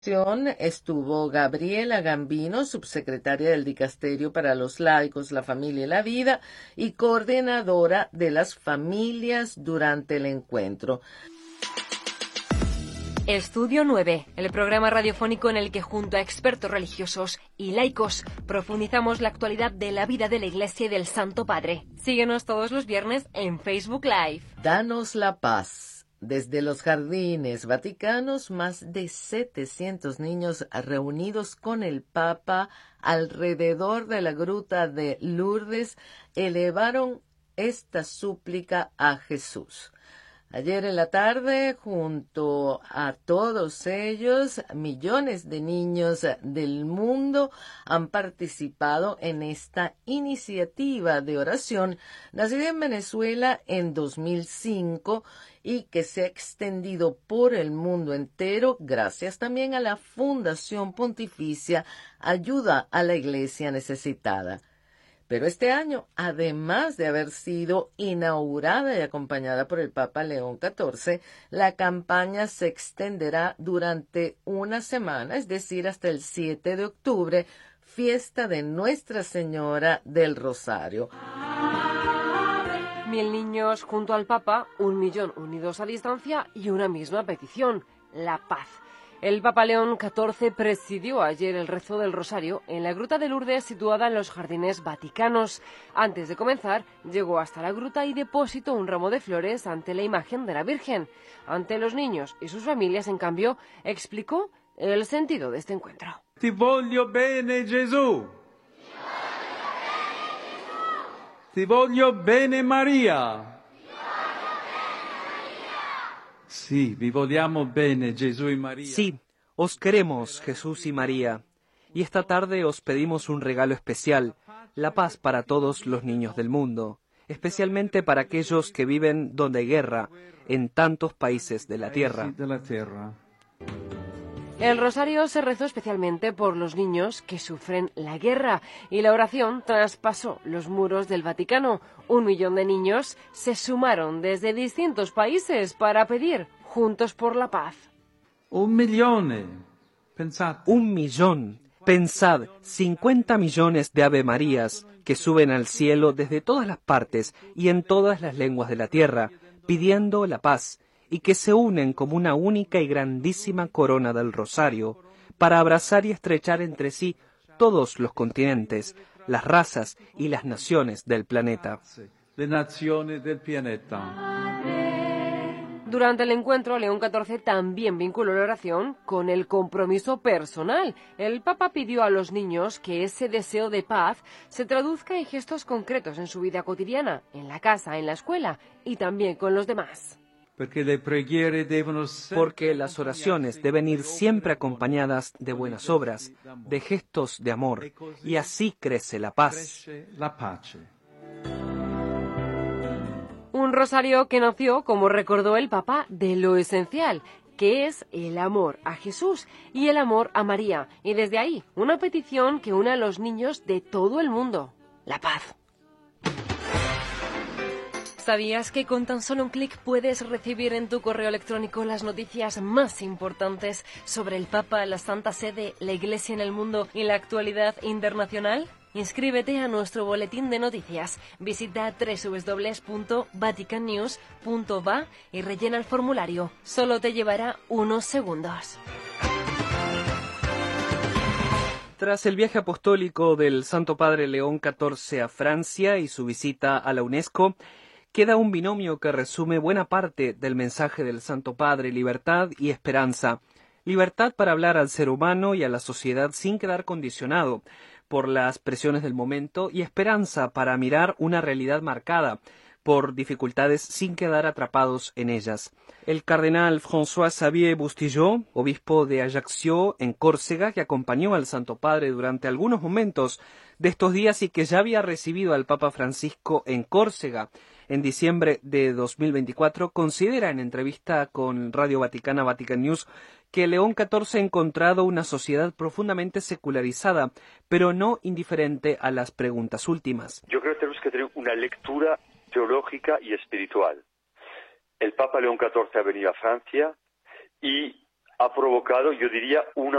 Estuvo Gabriela Gambino, subsecretaria del Dicasterio para los Laicos, la Familia y la Vida, y coordinadora de las familias durante el encuentro. Estudio 9, el programa radiofónico en el que junto a expertos religiosos y laicos profundizamos la actualidad de la vida de la Iglesia y del Santo Padre. Síguenos todos los viernes en Facebook Live. Danos la paz. Desde los jardines vaticanos, más de 700 niños reunidos con el Papa alrededor de la gruta de Lourdes elevaron esta súplica a Jesús. Ayer en la tarde, junto a todos ellos, millones de niños del mundo han participado en esta iniciativa de oración nacida en Venezuela en 2005 y que se ha extendido por el mundo entero gracias también a la Fundación Pontificia Ayuda a la Iglesia Necesitada. Pero este año, además de haber sido inaugurada y acompañada por el Papa León XIV, la campaña se extenderá durante una semana, es decir, hasta el 7 de octubre, fiesta de Nuestra Señora del Rosario. 1000 niños junto al Papa, 1 millón unidos a distancia y una misma petición, la paz. El Papa León XIV presidió ayer el rezo del Rosario en la Gruta de Lourdes situada en los Jardines Vaticanos. Antes de comenzar, llegó hasta la gruta y depositó un ramo de flores ante la imagen de la Virgen. Ante los niños y sus familias, en cambio, explicó el sentido de este encuentro. Ti voglio bene, Gesù. Ti voglio bene, Maria. Sí, vi vogliamo bene, Gesù y María. Sí, os queremos, Jesús y María. Y esta tarde os pedimos un regalo especial, la paz para todos los niños del mundo, especialmente para aquellos que viven donde hay guerra, en tantos países de la tierra. El rosario se rezó especialmente por los niños que sufren la guerra y la oración traspasó los muros del Vaticano. 1 millón de niños se sumaron desde distintos países para pedir juntos por la paz. 1 milione, pensad. 1 millón. Pensad, 50 millones de Ave Marías que suben al cielo desde todas las partes y en todas las lenguas de la tierra, pidiendo la paz, y que se unen como una única y grandísima corona del rosario, para abrazar y estrechar entre sí todos los continentes, las razas y las naciones del planeta. Durante el encuentro, León XIV también vinculó la oración con el compromiso personal. El Papa pidió a los niños que ese deseo de paz se traduzca en gestos concretos en su vida cotidiana, en la casa, en la escuela y también con los demás. Porque las oraciones deben ir siempre acompañadas de buenas obras, de gestos de amor, y así crece la paz. Un rosario que nació, como recordó el Papa, de lo esencial, que es el amor a Jesús y el amor a María. Y desde ahí, una petición que une a los niños de todo el mundo: la paz. ¿Sabías que con tan solo un clic puedes recibir en tu correo electrónico las noticias más importantes sobre el Papa, la Santa Sede, la Iglesia en el mundo y la actualidad internacional? Inscríbete a nuestro boletín de noticias. Visita www.vaticannews.va y rellena el formulario. Solo te llevará unos segundos. Tras el viaje apostólico del Santo Padre León XIV a Francia y su visita a la UNESCO, queda un binomio que resume buena parte del mensaje del Santo Padre: libertad y esperanza. Libertad para hablar al ser humano y a la sociedad sin quedar condicionado por las presiones del momento, y esperanza para mirar una realidad marcada por dificultades sin quedar atrapados en ellas. El cardenal François-Xavier Bustillo, obispo de Ajaccio, en Córcega, que acompañó al Santo Padre durante algunos momentos de estos días y que ya había recibido al Papa Francisco en Córcega en diciembre de 2024, considera en entrevista con Radio Vaticana, Vatican News, que León XIV ha encontrado una sociedad profundamente secularizada, pero no indiferente a las preguntas últimas. Yo creo que tenemos que tener una lectura teológica y espiritual. El Papa León XIV ha venido a Francia y ha provocado, yo diría, una